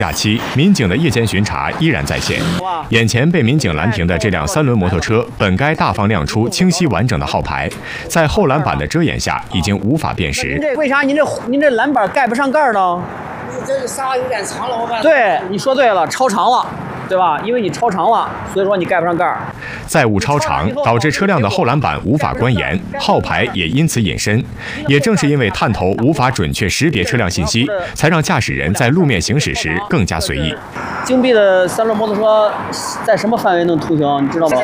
假期，民警的夜间巡查依然在线。眼前被民警拦停的这辆3轮摩托车，本该大方亮出清晰完整的号牌，在后栏板的遮掩下，已经无法辨识。 为啥您这栏板盖不上盖呢？ 这沙有点长了，我看。 对，你说对了，超长了。 对吧？因为你超长了，所以说你盖不上盖儿。 载物超长导致车辆的后栏板无法关严，号牌也因此隐身。也正是因为探头无法准确识别车辆信息，才让驾驶人在路面行驶时更加随意。 京 B 的3轮摩托车在什么范围能通行？你知道吗？ 在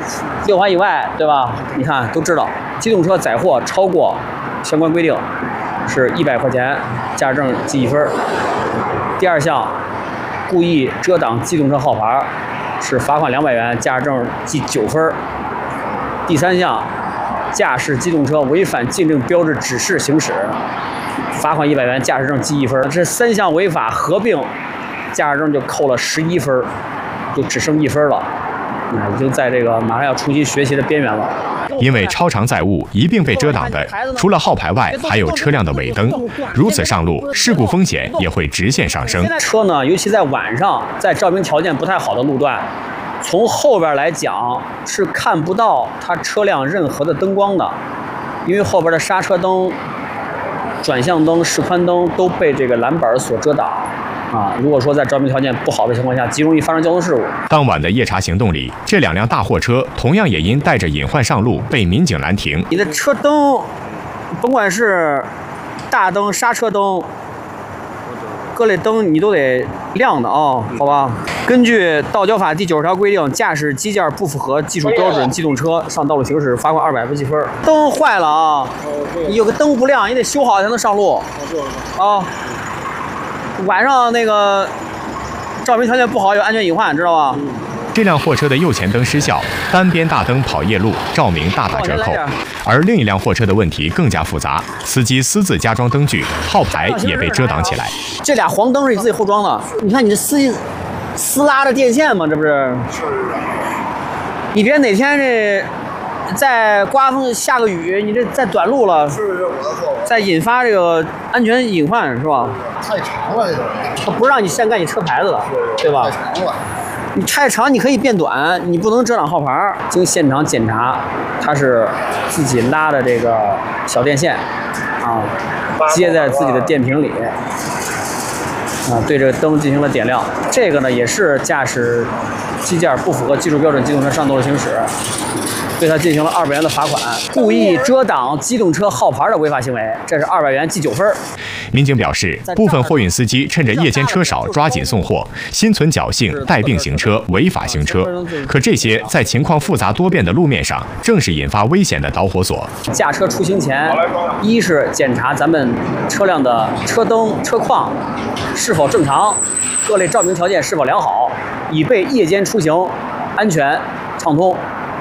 6环以外，对吧？你看都知道，机动车载货超过相关规定是100块钱，驾驶证记1分。第二项。 故意遮挡机动车号牌是罚款200元，驾驶证记9分。第三项，驾驶机动车违反禁令标志指示行驶，罚款100元，驾驶证记1分。这3项违法合并，驾驶证就扣了11分，就只剩1分了。已经在这个马上要重新学习的边缘了。 因为超长载物一并被遮挡的，除了号牌外，还有车辆的尾灯。如此上路，事故风险也会直线上升。 车呢，尤其在晚上，在照明条件不太好的路段，从后边来讲是看不到它车辆任何的灯光的，因为后边的刹车灯、转向灯、示宽灯都被这个栏板所遮挡。 啊，如果说在照明条件不好的情况下，极容易发生交通事故。 当晚的夜查行动里，这2辆大货车同样也因带着隐患上路，被民警拦停。 你的车灯，甭管是大灯、刹车灯，各类灯你都得亮的啊，好吧？根据《道交法》第90条规定，驾驶机件不符合技术标准机动车上道路行驶，罚款200不记分。灯坏了啊，你有个灯不亮，你得修好才能上路啊。 晚上那个照明条件不好，有安全隐患，知道吧？ 这辆货车的右前灯失效，单边大灯跑夜路，照明大打折扣。而另一辆货车的问题更加复杂，司机私自加装灯具，号牌也被遮挡起来。 这俩黄灯是你自己后装的，你看你这司机私拉的电线吗？这不是？你别哪天这再刮风下个雨，你这再短路了，再引发这个安全隐患是吧？ 太长了，这个他不让你擅干你车牌子了，对吧？ 太长了。 你太长，你可以变短，你不能遮挡号牌。经现场检查，他是自己拉的这个小电线，啊，接在自己的电瓶里，啊，对这个灯进行了点亮。这个呢，也是驾驶机件不符合技术标准机动车上道路行驶。 对他进行了200元的罚款，故意遮挡机动车号牌的违法行为，这是200元记9分。 民警表示，部分货运司机趁着夜间车少，抓紧送货，心存侥幸，带病行车，违法行车。可这些在情况复杂多变的路面上，正是引发危险的导火索。 驾车出行前，一是检查咱们车辆的车灯、车况是否正常，各类照明条件是否良好，以备夜间出行安全畅通。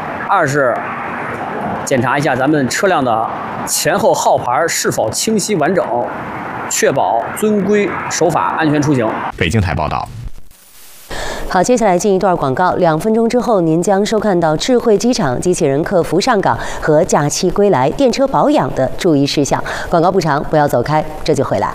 2是检查一下咱们车辆的前后号牌是否清晰完整，确保遵规守法、安全出行。 北京台报道。 好，接下来进一段广告，2分钟之后您将收看到智慧机场机器人客服上岗和假期归来电车保养的注意事项。广告不长，不要走开，这就回来。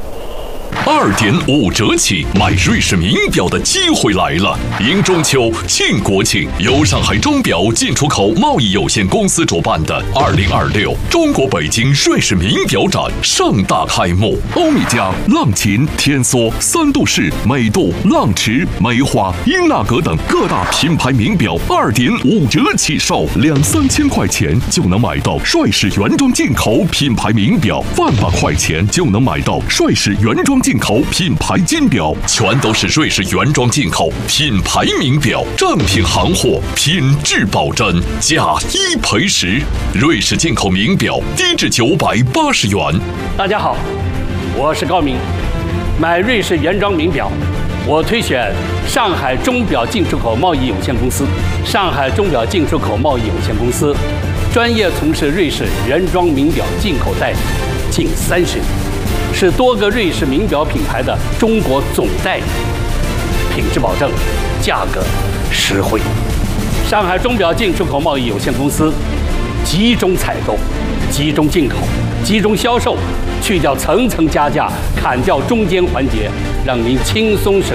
2.5折起买瑞士名表的机会来了！迎中秋庆国庆，由上海钟表进出口贸易有限公司主办的2026中国北京瑞士名表展盛大开幕。欧米茄、浪琴、天梭、三度式、美度、浪驰、梅花、英纳格等各大品牌名表2.5折起售，2、3千块钱就能买到瑞士原装进口品牌名表，1万块钱就能买到瑞士原装进口品牌金表，全都是瑞士原装进口品牌名表，正品行货，品质保真，价1赔10。瑞士进口名表低至980元。 大家好，我是高明。买瑞士原装名表，我推选上海钟表进出口贸易有限公司。上海钟表进出口贸易有限公司专业从事瑞士原装名表进口代理近30年。是多个瑞士名表品牌的中国总代理，品质保证，价格实惠。上海钟表进出口贸易有限公司集中采购、集中进口、集中销售，去掉层层加价，砍掉中间环节，让您轻松省。